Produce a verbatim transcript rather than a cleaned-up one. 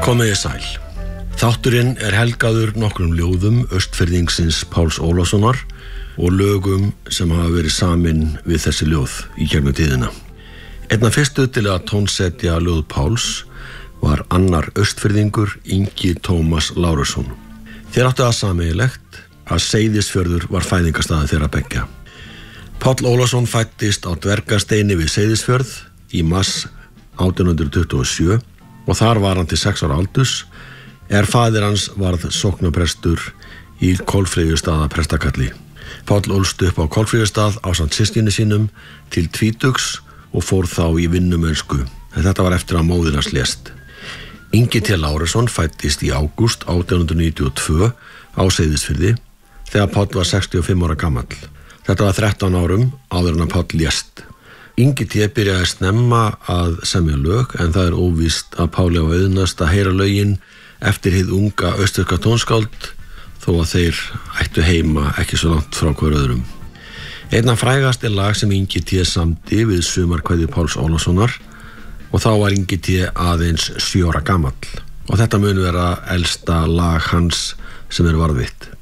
Komiði sæl. Þátturinn er helgaður nokkrum ljóðum Austfirðingsins Páls Ólafssonar og lögum sem hafa verið samin við þessi ljóð í gegnum tíðina. Einna fyrstu til að tónsetja ljóð Páls var annar Austfirðingur Ingi Tómas Lárusson. Þeir áttu það sameiginlegt að Seyðisfjörður var fæðingarstaður þeirra beggja. Páll Ólafsson fæddist á Dvergasteini við Seyðisfjörð í mars átján hundruð tuttugu og sjö og þar var hann til sex ára aldurs er faðir hans varð sóknarprestur í Kolfreyjustaða prestakalli. Páll ólst upp á Kolfreyjustað ásamt systkini sínum til tvítugs og fór þá í vinnumennsku. Þetta var eftir að móðir hans lést. Ingi T. Lárusson fæddist í ágúst átján hundruð níutíu og tvö á Seyðisfirði þegar Páll var sextíu og fimm ára gamall. Þetta var þrettán árum áður en að Páll lést. Ingi T. byrjaði snemma að semja lög en það er óvíst að Páli á auðnast að heyra lögin eftir hið unga austfirska tónskáld þó að þeir ættu heima ekki svo langt frá hver öðrum. Einna frægast er lag sem Ingi T. samdi við sumarkveðju Páls Ólafssonar og þá var Ingi T. aðeins sjö ára gamall og þetta mun vera elsta lag hans sem er varðveitt.